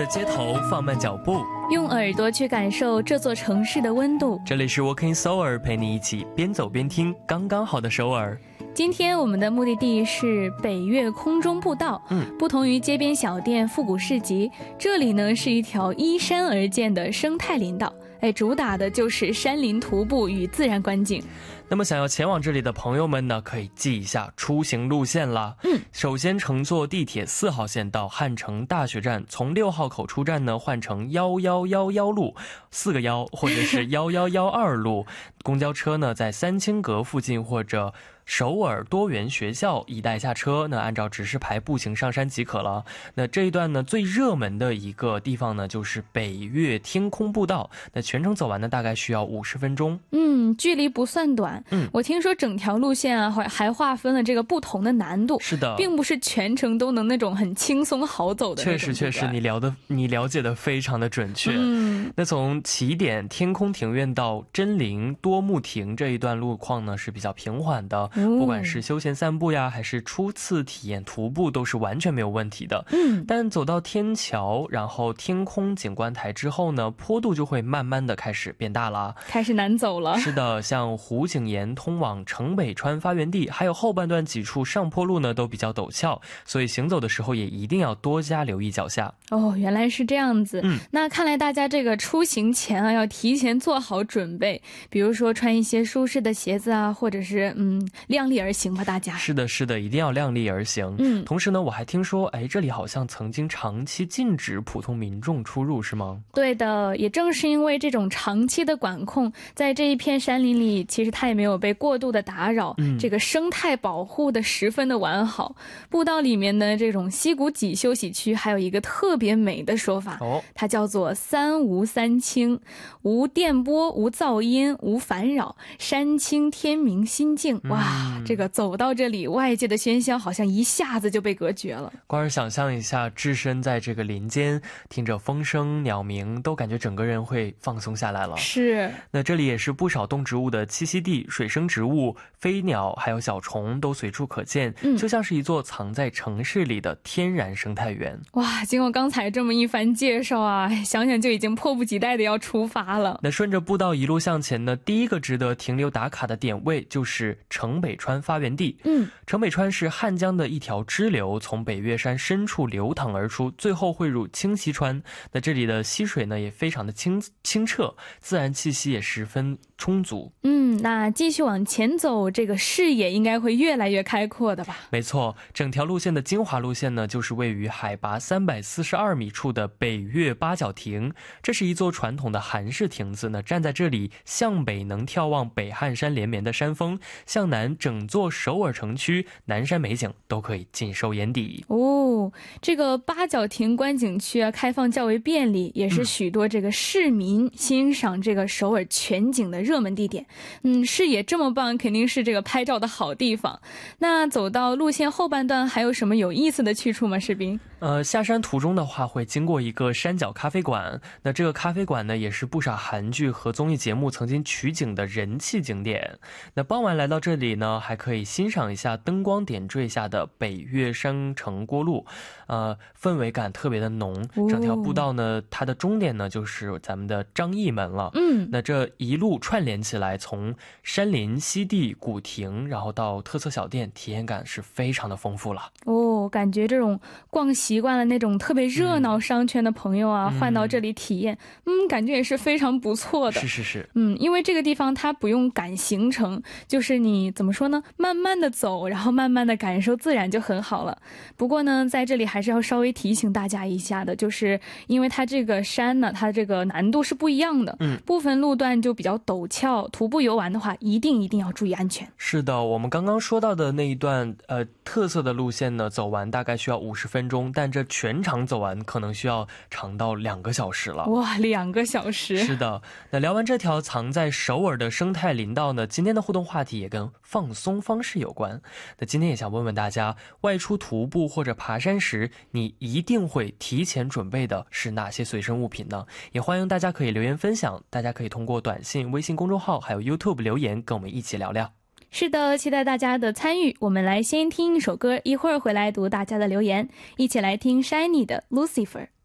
的街头放慢脚步， 用耳朵去感受这座城市的温度。 这里是 Walking Seoul， 陪你一起边走边听刚刚好的首尔。 今天我们的目的地是北岳空中步道。不同于街边小店、复古市集，这里呢是一条依山而建的生态林道。主打的就是山林徒步与自然观景。 那么想要前往这里的朋友们呢，可以记一下出行路线啦。首先乘坐地铁4号线到汉城大学站，从6号口出站呢换乘1111路，4个1，或者是1112路。公交车呢在三清阁附近或者首尔多元学校一带下车，那按照指示牌步行上山即可了。那这一段呢最热门的一个地方呢就是北岳天空步道，那全程走完呢大概需要50分钟。 距离不算短。我听说整条路线啊还划分了这个不同的难度。 是的， 并不是全程都能那种很轻松好走的那种。 确实你了解的非常的准确。那从起点天空庭院到真陵多木亭这一段路况呢是比较平缓的，不管是休闲散步呀还是初次体验徒步都是完全没有问题的。但走到天桥然后天空景观台之后呢，坡度就会慢慢的开始变大了， 开始难走了。 是的，像湖景岩通往城北川发源地还有后半段几处上坡路呢都比较陡峭，所以行走的时候也一定要多加留意脚下。 原来是这样子。那看来大家这个出行前啊要提前做好准备，比如说穿一些舒适的鞋子啊，或者是量力而行吧大家。 是的，一定要量力而行。同时呢我还听说这里好像曾经长期禁止普通民众出入，是吗？ 对的，也正是因为这种长期的管控，在这一片山林里其实它也没有被过度的打扰，这个生态保护的十分的完好。步道里面的这种溪谷脊休息区还有一个特别美的说法，它叫做3无3清，无电波无噪音无烦扰，山清天明心静。哇，这个走到这里外界的喧嚣好像一下子就被隔绝了。 光是想象一下置身在这个林间，听着风声鸟鸣，都感觉整个人会放松下来了。 是。 那这里也是不少动植物的栖息地，水生植物飞鸟还有小虫都随处可见，就像是一座藏在城市里的天然生态园。 哇，经过刚才这么一番介绍啊，想想就已经迫不及待的要出发了。 那顺着步道一路向前呢，第一个值得停留打卡的点位就是城北川发源地。城北川是汉江的一条支流，从北岳山深处流淌而出，最后汇入清溪川。那这里的溪水呢也非常的清澈，自然气息也十分充足。 那继续往前走，这个视野应该会越来越开阔的吧？ 没错，整条路线的精华路线呢，就是位于海拔342米处的北岳八角亭。这是一座传统的韩式亭子呢，站在这里，向北能眺望北汉山连绵的山峰，向南整座首尔城区南山美景都可以尽收眼底。 这个八角亭观景区啊，开放较为便利，也是许多这个市民欣赏这个首尔全景的热门地点。视野这么棒，肯定是这个拍照的好地方。那走到路线后半段还有什么有意思的去处吗？士兵？ 下山途中的话会经过一个山脚咖啡馆，那这个咖啡馆呢也是不少韩剧和综艺节目曾经取景的人气景点。那傍晚来到这里呢，还可以欣赏一下灯光点缀下的北岳山城郭路，氛围感特别的浓。整条步道呢，它的终点呢就是咱们的张义门了。那这一路串联起来，从山林溪地古亭然后到特色小店，体验感是非常的丰富了。 感觉这种逛习惯了那种特别热闹商圈的朋友啊，换到这里体验，感觉也是非常不错的。 是。 因为这个地方它不用赶行程，就是你怎么说呢，慢慢的走，然后慢慢的感受自然就很好了。不过呢，在这里还是要稍微提醒大家一下的，就是因为它这个山呢，它这个难度是不一样的，部分路段就比较陡峭，徒步游玩的话一定要注意安全。 是的，我们刚刚说到的那一段特色的路线呢，走完大概需要50分钟，但这全场走完可能需要长到2个小时了。 哇，2个小时。 是的。那聊完这条藏在首尔的生态林道呢，今天的互动话题也跟放松方式有关。那今天也想问问大家，外出徒步或者爬山时，你一定会提前准备的是哪些随身物品呢？也欢迎大家可以留言分享，大家可以通过短信、微信公众号还有 YouTube 留言跟我们一起聊聊。 是的，期待大家的参与。我们来先听一首歌，一会儿回来读大家的留言。一起来听 Shiny 的 Lucifer。